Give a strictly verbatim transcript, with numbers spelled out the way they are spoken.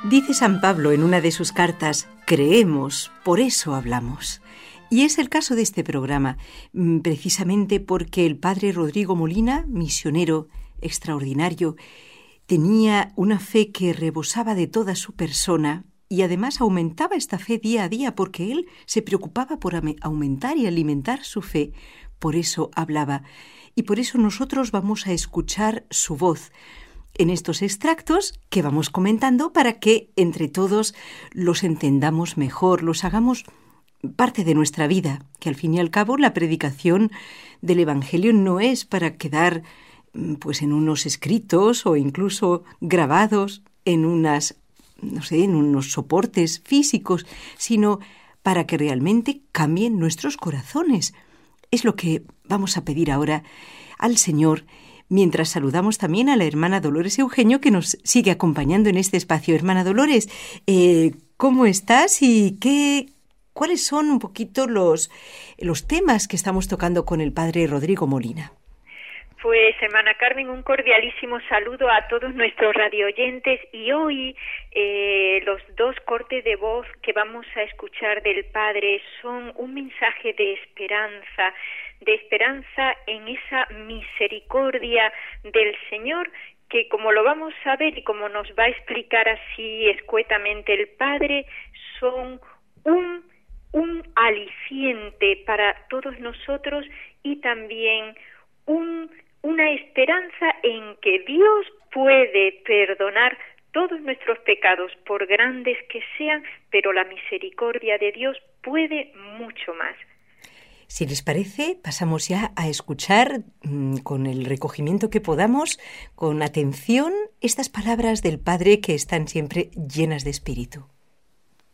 Dice San Pablo en una de sus cartas: creemos, por eso hablamos. Y es el caso de este programa, precisamente porque el padre Rodrigo Molina, misionero extraordinario, tenía una fe que rebosaba de toda su persona y además aumentaba esta fe día a día porque él se preocupaba por aumentar y alimentar su fe. Por eso hablaba. Y por eso nosotros vamos a escuchar su voz en estos extractos que vamos comentando para que entre todos los entendamos mejor, los hagamos parte de nuestra vida, que al fin y al cabo la predicación del Evangelio no es para quedar pues en unos escritos o incluso grabados en unas, no sé, en unos soportes físicos, sino para que realmente cambien nuestros corazones. Es lo que vamos a pedir ahora al Señor, mientras saludamos también a la hermana Dolores Eugenio, que nos sigue acompañando en este espacio. Hermana Dolores, eh, ¿cómo estás y qué, cuáles son un poquito los, los temas que estamos tocando con el padre Rodrigo Molina? Pues, hermana Carmen, un cordialísimo saludo a todos nuestros radioyentes y hoy eh, los dos cortes de voz que vamos a escuchar del Padre son un mensaje de esperanza, de esperanza en esa misericordia del Señor que, como lo vamos a ver y como nos va a explicar así escuetamente el Padre, son un, un aliciente para todos nosotros y también un una esperanza en que Dios puede perdonar todos nuestros pecados, por grandes que sean, pero la misericordia de Dios puede mucho más. Si les parece, pasamos ya a escuchar mmm, con el recogimiento que podamos, con atención, estas palabras del Padre que están siempre llenas de espíritu.